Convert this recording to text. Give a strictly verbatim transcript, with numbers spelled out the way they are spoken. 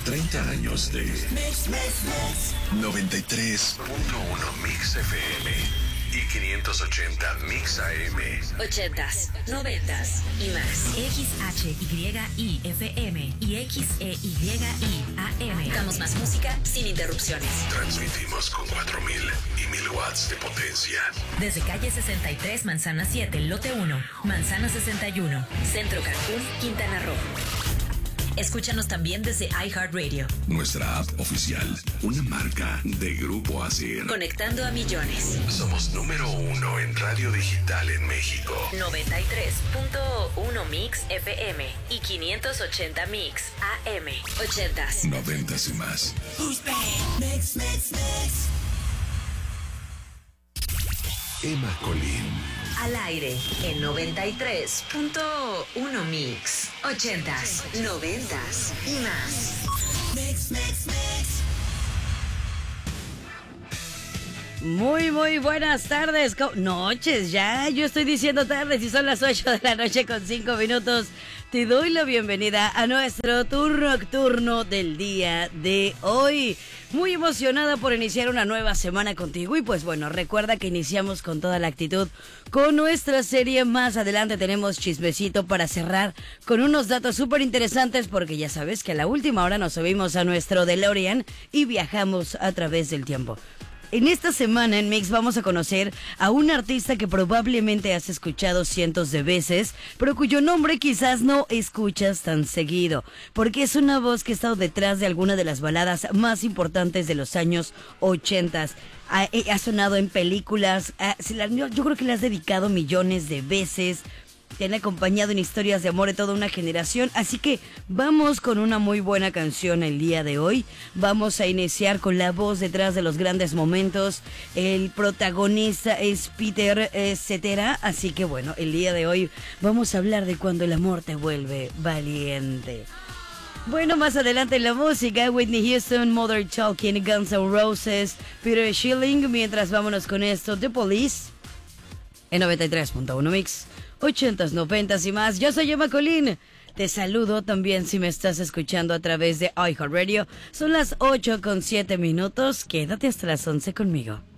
treinta años de Mix, Mix, Mix. noventa y tres punto uno Mix F M y quinientos ochenta Mix A M. Ochentas, noventas y más. X H Y I F M y X E Y I A M. Damos más música sin interrupciones. Transmitimos con cuatro mil y mil watts de potencia. Desde calle sesenta y tres, Manzana siete, lote uno, Manzana sesenta y uno. Centro Cancún, Quintana Roo. Escúchanos también desde iHeartRadio. Nuestra app oficial, una marca de Grupo Asir. Conectando a millones. Somos número uno en radio digital en México. noventa y tres punto uno Mix F M y quinientos ochenta Mix A M. Ochentas. Noventas y más. Mix, mix, mix. Emma Colín. Al aire en noventa y tres punto uno Mix. Ochentas, noventas y más. Mix, mix, mix. Muy, muy buenas tardes, co- noches ya, yo estoy diciendo tardes y son las ocho de la noche con cinco minutos. Te doy la bienvenida a nuestro turno nocturno del día de hoy. Muy emocionada por iniciar una nueva semana contigo y pues bueno, recuerda que iniciamos con toda la actitud con nuestra serie. Más adelante tenemos chismecito para cerrar con unos datos súper interesantes porque ya sabes que a la última hora nos subimos a nuestro DeLorean y viajamos a través del tiempo. En esta semana en Mix vamos a conocer a un artista que probablemente has escuchado cientos de veces, pero cuyo nombre quizás no escuchas tan seguido, porque es una voz que ha estado detrás de alguna de las baladas más importantes de los años ochentas. Ha, ha sonado en películas, ha, se la, yo creo que le has dedicado millones de veces. Te han acompañado en historias de amor de toda una generación, así que vamos con una muy buena canción el día de hoy. Vamos a iniciar con la voz detrás de los grandes momentos. El protagonista es Peter eh, Cetera, así que bueno, el día de hoy vamos a hablar de cuando el amor te vuelve valiente. Bueno, más adelante en la música, Whitney Houston, Mother Talking, Guns N' Roses, Peter Schilling, mientras vámonos con esto, The Police, en noventa y tres punto uno Mix. Ochentas, noventas y más. Yo soy Emma Colín. Te saludo también si me estás escuchando a través de iHeartRadio. Son las ocho con siete minutos. Quédate hasta las once conmigo.